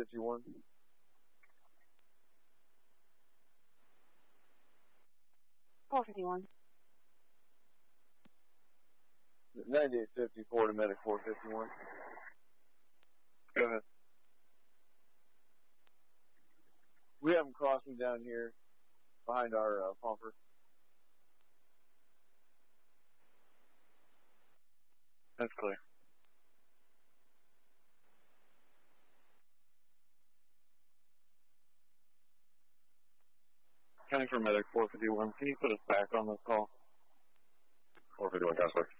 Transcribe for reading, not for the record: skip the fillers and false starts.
451. 451. 9854 to medic 451. Go ahead. We have them crossing down here behind our pumper. That's clear. County for medic 451. Can you put us back on this call? 451, Counselor.